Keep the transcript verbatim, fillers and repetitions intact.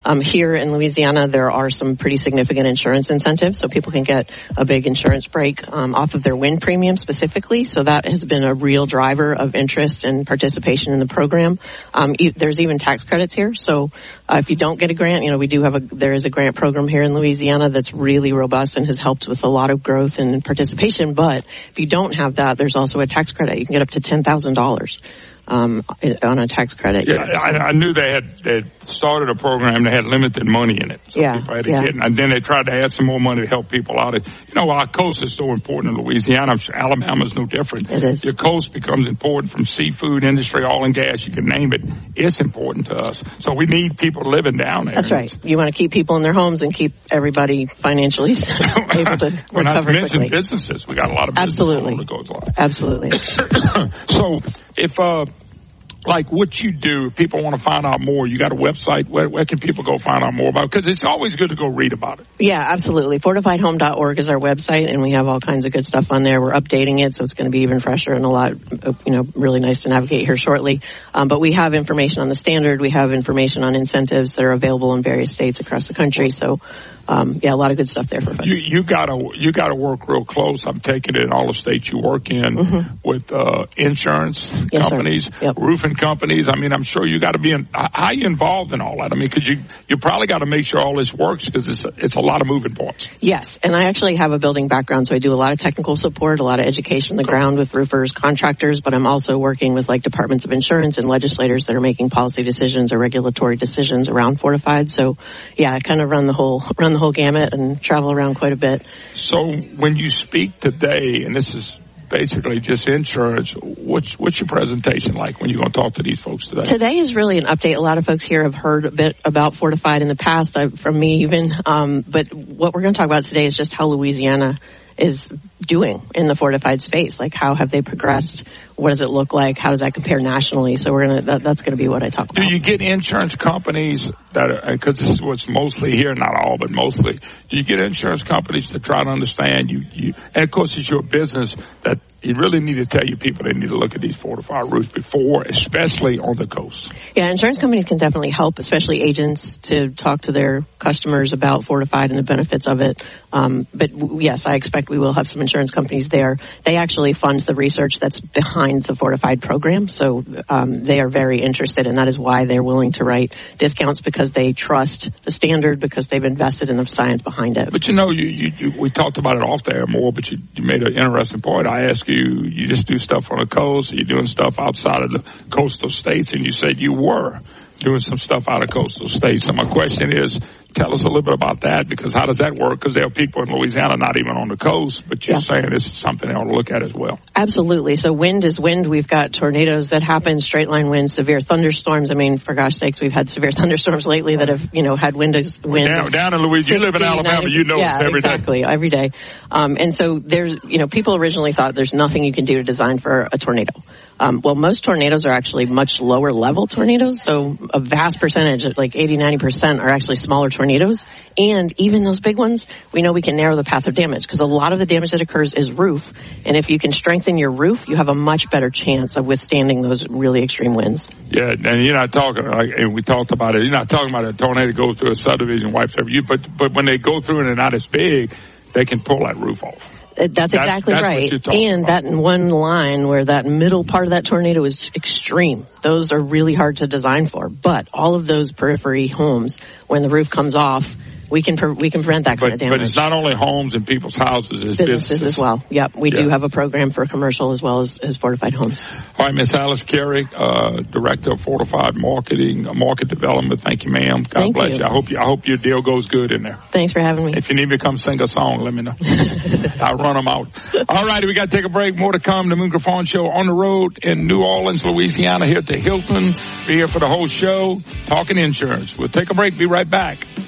Um, here in Louisiana, there are some pretty significant insurance incentives, so people can get a big insurance break um, off of their wind premium specifically. So that has been a real driver of interest and participation in the program. Um, e- there's even tax credits here. So uh, if you don't get a grant, you know, we do have a, there is a grant program here in Louisiana that's really robust and has helped with a lot of growth and participation. But if you don't have that, there's also a tax credit. You can get up to ten thousand dollars. Um, on a tax credit. Yeah, I, I knew they had, they had started a program that had limited money in it. So yeah, people had to yeah. get, and then they tried to add some more money to help people out. You know, our coast is so important in Louisiana. I'm sure Alabama's no different. It is. Your coast becomes important from seafood industry, oil and gas, you can name it. It's important to us. So we need people living down there. That's right. You want to keep people in their homes and keep everybody financially able to Well, not to recover mention quickly. businesses. We got a lot of businesses Absolutely. on the coastline. Absolutely. So if, uh, like what you do, if people want to find out more, you got a website, where, where can people go find out more about it? Because it's always good to go read about it. Yeah, absolutely. fortified home dot org is our website, and we have all kinds of good stuff on there. We're updating it, so it's going to be even fresher and a lot, you know, really nice to navigate here shortly. Um, but we have information on the standard. We have information on incentives that are available in various states across the country. So, um, yeah, a lot of good stuff there for folks. You, you gotta, you gotta work real close. I'm taking it in all the states you work in Mm-hmm. with, uh, insurance Yes, companies, yep. roofing companies. I mean, I'm sure you gotta be in, how are you involved in all that? I mean, cause you, you probably gotta make sure all this works because it's, a, it's a lot of moving parts. Yes, and I actually have a building background, so I do a lot of technical support, a lot of education on the ground with roofers, contractors, but I'm also working with like departments of insurance and legislators that are making policy decisions or regulatory decisions around fortified. So, yeah, I kind of run the whole run the whole gamut and travel around quite a bit. So when you speak today, and this is basically just insurance, what's what's your presentation like when you're going to talk to these folks today? Today is really an update. A lot of folks here have heard a bit about Fortified in the past, uh, from me even, um, but what we're going to talk about today is just how Louisiana is doing in the fortified space. Like, how have they progressed? What does it look like? How does that compare nationally? So we're gonna that, that's going to be what I talk about. Do you get insurance companies that are, because this is what's mostly here, not all, but mostly, do you get insurance companies to try to understand you, you and of course it's your business, that you really need to tell your people they need to look at these fortified roofs before, especially on the coast? Yeah, insurance companies can definitely help, especially agents, to talk to their customers about fortified and the benefits of it. Um, but w- yes, I expect we will have some insurance companies there. They actually fund the research that's behind the fortified program, so um, they are very interested, and that is why they're willing to write discounts, because they trust the standard, because they've invested in the science behind it. But you know, you, you, you we talked about it off there more, but you, you made an interesting point. I asked you, you just do stuff on the coast, you're doing stuff outside of the coastal states, and you said you were doing some stuff out of coastal states. So my question is, tell us a little bit about that, because how does that work? Because there are people in Louisiana not even on the coast, but you're yeah. saying this is something they ought to look at as well. Absolutely. So wind is wind. We've got tornadoes that happen, straight line winds, severe thunderstorms. I mean, for gosh sakes, we've had severe thunderstorms lately that have, you know, had wind. wind down, down in Louisiana, you live in Alabama, ninety, you know yeah, this every exactly, day. every day. Um, and so there's, you know, people originally thought there's nothing you can do to design for a tornado. Um, well, most tornadoes are actually much lower level tornadoes. So a vast percentage, like eighty, ninety percent, are actually smaller tornadoes. And even those big ones, we know we can narrow the path of damage, because a lot of the damage that occurs is roof. And if you can strengthen your roof, you have a much better chance of withstanding those really extreme winds. Yeah, and you're not talking, like, and we talked about it, you're not talking about a tornado goes through a subdivision, wipes every, you, but, but when they go through and they're not as big, they can pull that roof off. That's, that's exactly that's right. And about. that in one line where that middle part of that tornado is extreme. Those are really hard to design for. But all of those periphery homes, when the roof comes off, we can pre- we can prevent that kind but, of damage. But it's not only homes and people's houses, it's businesses, businesses as well. Yep, we yeah. do have a program for commercial as well as, as fortified homes. All right, Miss Alice Carey, uh, Director of Fortified Marketing, uh, Market Development. Thank you, ma'am. God Thank bless you. you. I hope you. I hope your deal goes good in there. Thanks for having me. If you need me to come sing a song, let me know. I'll run them out. All righty, we got to take a break. More to come. The Moon Griffon Show on the road in New Orleans, Louisiana, here at the Hilton. Be here for the whole show, talking insurance. We'll take a break. Be right back.